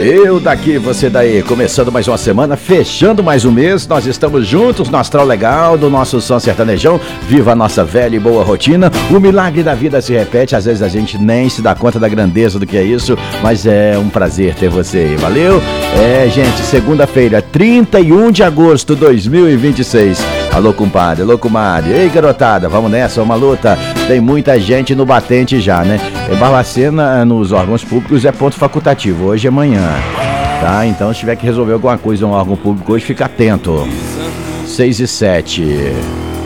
Eu daqui, você daí, começando mais uma semana, fechando mais um mês, nós estamos juntos no Astral Legal do nosso som sertanejão. Viva a nossa velha e boa rotina, o milagre da vida se repete, às vezes a gente nem se dá conta da grandeza do que é isso, mas é um prazer ter você aí, valeu? Gente, segunda-feira, 31 de agosto de 2026. Alô, compadre, alô, comadre. Ei, garotada, vamos nessa, uma luta. Tem muita gente no batente já, né? Barbacena nos órgãos públicos é ponto facultativo, hoje e amanhã, tá? Então, se tiver que resolver alguma coisa no órgão público hoje, fica atento. 6 e 7.